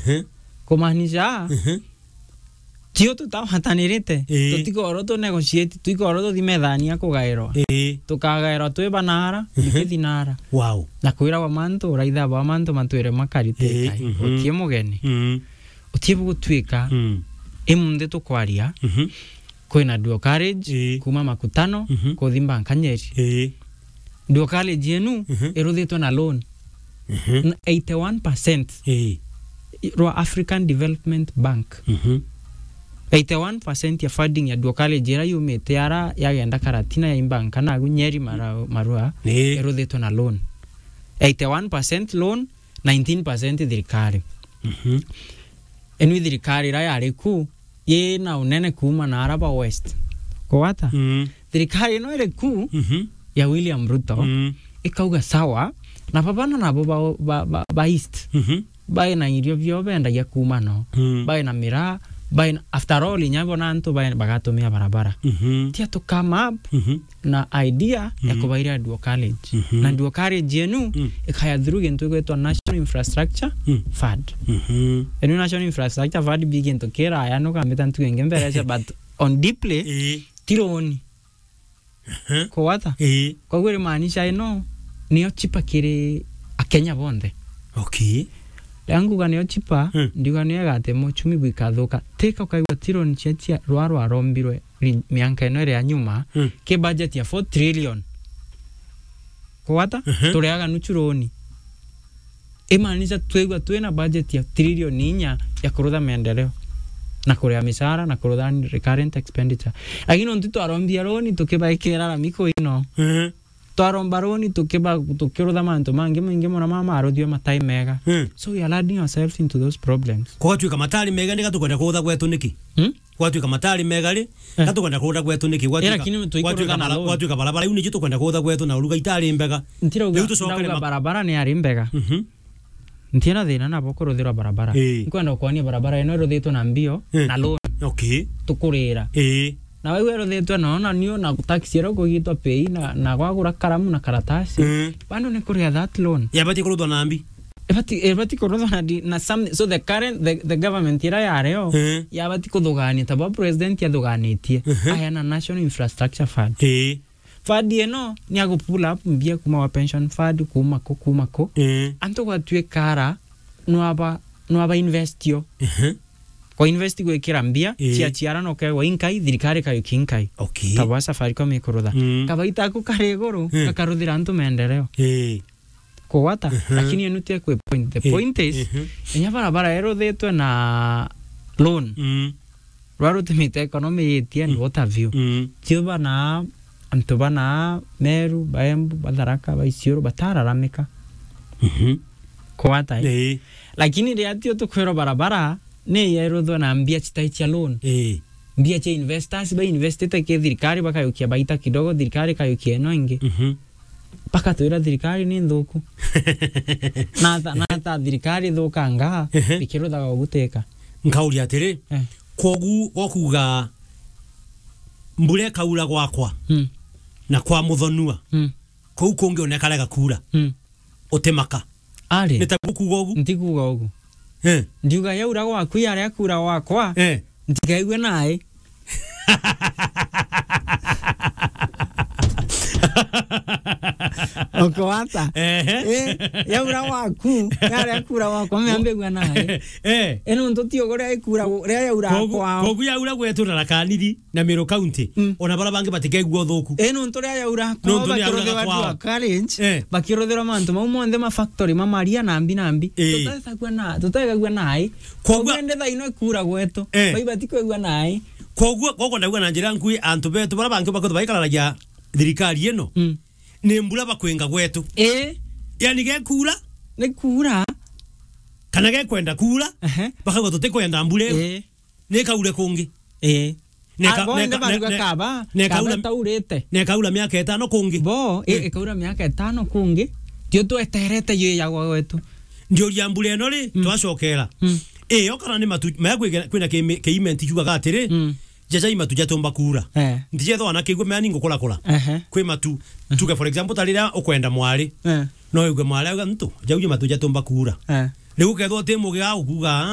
Kumaanisha tio tutahatanirite tutigoro to negotiate tutigoro to dimethania kugairwa tukagairwa twe banara ikithinara wow na kwira wa manto raitha ba manto matwire makarite kai utie mugeni utie gutwika emunde tukwaria kwina duo college kuma makutano kuthimba Nkanyeri duo college yenu eruthitwo na loan 81% Royal African Development Bank 81% ya funding ya duo college era yumite ara yagenda Karatina ya imbanka na Nyeri marua eruthitwo na loan 81% loan 19% thirikari enu thirikari ra yari ku ye na unene kuma na Araba West kwata thirikari no ere ku ya William Ruto ikauga sawa na babana na ba East bai na irio vyo benda ya kuma no bai na mira bai after all nyabo na nto bai bagatumia barabara tia to come up na idea ya kubairia duo college na duo college yenu ikaya through into gwetwa National Infrastructure Fund enu National Infrastructure Fund begin to kera aya no kameta ntu ngembere but on deeply tironi kwata kwa gwere maanisha ino niyo chipa kire akenya bonde okay yangu ganyo chipa ndiga niyo gate mochumi bwikathuka teka kaigwa tironi chetia rwaro arombirwe mianka ino ya nyuma ke budget ya 4 trillion kwata tureaga nuchuroni emaanisha twegwa twena budget ya trillion inya ya kurutha maendeleo na kurea misara na kurutha recurrent expenditure agino ntito arombia roni tukibaikira la miko ino twaromba roni tukirutha manto mangi mona mama arodio matai mega so we are adding ourselves into those problems kwa tuika matari mega nika tukwenda kuutha gwetu niki kwa tuika matari mega ri katukwenda kuutha gwetu niki kwa tuika barabara uni jitu kwenda kuutha gwetu na uruga itari mbega ntira uga barabara ni ari mbega ntiena thina na bokuruthira barabara kwenda kwania barabara ino ruthitwo na mbio na loan okay tukurira na wewe ruthitwo na nio na taxi ro kugitwa pay na gwagura karamu na karatasi bando ni kuria that loan yabati kuruthwa na mbi ebati kuruthwa na some so the government ira yareo yabati kuthugania taba president yathuganitie aya na National Infrastructure Fund fund eno ni agupula up mbia kuma wa pension fund kuma ko anto kwa tue kara no aba investio ko investi gwekira mbia ciara no kwa inkai thirikari kayo kinkai okay taba Safaricom ikurutha kabaita ku karegoro kakaruthira antu maendeleo kwata lakini enu tie kwe point the point is enya barabara eruthitwe na loan rwarutimite economy yetia and what have you tiba na antu bana Meru Baembu Batharaka Baisioro batararamika kwata lakini ria tio tukwero barabara ne yeruthwa na mbia chitaicha loan mbia cha investors ba investite ke thirikari bakayukia baita kidogo thirikari kayukia no ingi paka tuira thirikari ni nthuku na thirikari thukanga ikiruthaga guteka nkauri atiri kogu okuga mbure kaura gwakwa na kwa muthonua kou kungi onekarega kura utemaka ari nitakuga ogu ntikuga ogu ndiuga yaura gwaku yari akura wakwa ntikaigwe nae okwata yaura waku yari akura wakwa meambegwa nae eno ntotio gore ikura ria yaura kwa kogu yaura gwetu na kaniri na Meru County ona bara bangi batikegwa thuku eno ntoria yaura kwa bakirothe college bakirothe mantu mau monde ma factory mamaria nambi tutagagwa nae kogu ende thaino ikura gwetu baibatikegwa nae kogu ndagwa na njira nkui antu betu bara bangi bakotho baikararagia thirikari eno ni mbura bakwenga gwetu yani gekura ni kura kana gekwenda kura bakagwa tutekwenda mbure ni kaure kungi ne kaura miaka 5 kungi bo kaura miaka 5 kungi tio tweterete ye yagwa gwetu ndio ria mbure eno ri twacokera okara ni matu kwina keiment yugaga atiri jaja imatu jatomba kura ndijetho ana kigwe mani ngukora kwi matu tuge for example tarira ukwenda mwari no yuge mwari uga ntu jau matu jatomba kura riu kethwo timuge ga ukuga